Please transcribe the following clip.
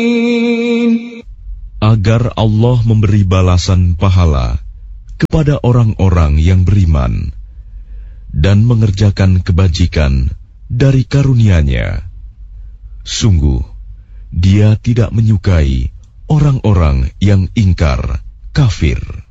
Agar Allah memberi balasan pahala kepada orang-orang yang beriman dan mengerjakan kebajikan dari karunia-Nya. Sungguh, Dia tidak menyukai orang-orang yang ingkar, kafir.